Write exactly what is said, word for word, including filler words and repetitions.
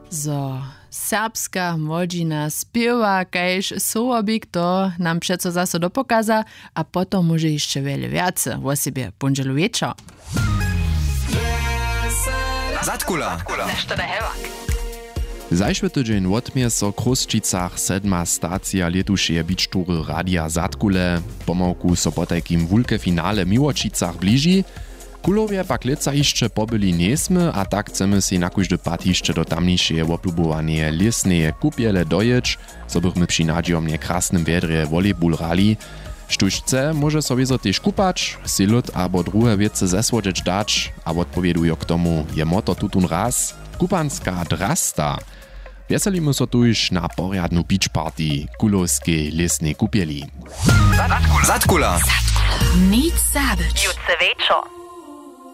Zo, serbska młodzina spiewa, kajż słowik to nam przeco zase dopokaza, a potom może jeszcze wiele więcej o sobie pondzielu wieczor. Zatkula. Nešto na hevak. Zajšły tydzień odmie so Kruščicach sedma stacja letušeje bičtury Radia Zatkule. Pomałku so po takim wulke finale Miłočicach bliži. Kulowie pak leca jeszcze pobyli niesmy, a tak chcemy si na kóždy pat jeszcze do tamniejszej oplubowanie lesneje kupiele dojeć, so bychmy przy nadziomnie krasnym wiedrze volejball rali. Štuž chce, może sobie zo też kupać, si lud abo druhe wiece zesłodzieć dać, a odpowiedujo k tomu je moto tutun raz, kupanska drasta. Wieselimy so tuż na porjadnu beach party kulowskiej lesnej kupieli. Zatkula. Nic zabić. Jutce wieczor.